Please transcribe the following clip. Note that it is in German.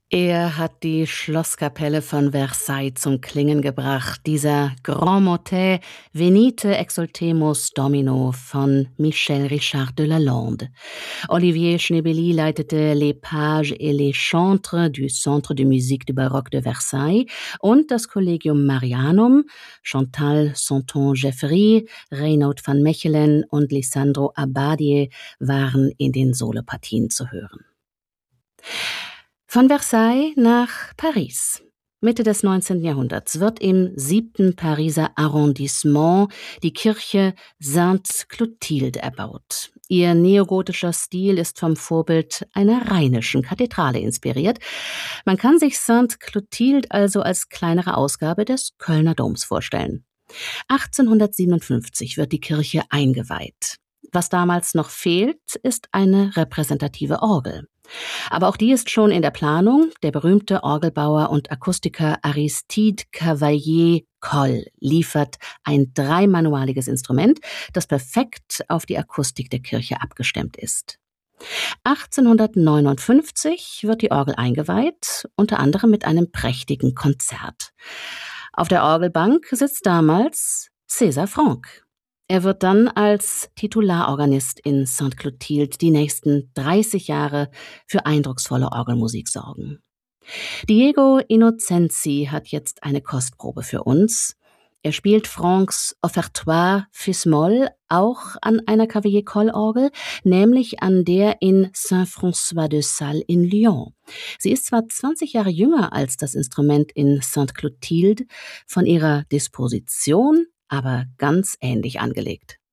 Er hat die Schlosskapelle von Versailles zum Klingen gebracht, dieser Grand Motet Venite exultemus Domino von Michel Richard de Lalande. Olivier Schnebely leitete Les Pages et les Chantres du Centre de Musique du Baroque de Versailles und das Collegium Marianum, Chantal Santon-Jeffrey, Reinoud van Mechelen und Lisandro Abadie waren in den Solopartien zu hören. Von Versailles nach Paris. Mitte des 19. Jahrhunderts wird im 7. Pariser Arrondissement die Kirche Sainte-Clotilde erbaut. Ihr neogotischer Stil ist vom Vorbild einer rheinischen Kathedrale inspiriert. Man kann sich Sainte-Clotilde also als kleinere Ausgabe des Kölner Doms vorstellen. 1857 wird die Kirche eingeweiht. Was damals noch fehlt, ist eine repräsentative Orgel. Aber auch die ist schon in der Planung. Der berühmte Orgelbauer und Akustiker Aristide Cavalier-Coll liefert ein dreimanualiges Instrument, das perfekt auf die Akustik der Kirche abgestimmt ist. 1859 wird die Orgel eingeweiht, unter anderem mit einem prächtigen Konzert. Auf der Orgelbank sitzt damals César Franck. Er wird dann als Titularorganist in Sainte-Clotilde die nächsten 30 Jahre für eindrucksvolle Orgelmusik sorgen. Diego Innocenzi hat jetzt eine Kostprobe für uns. Er spielt Francs Offertoire Fis-Moll auch an einer Cavalier-Coll-Orgel, nämlich an der in Saint-François-de-Sales in Lyon. Sie ist zwar 20 Jahre jünger als das Instrument in Sainte-Clotilde, von ihrer Disposition aber ganz ähnlich angelegt.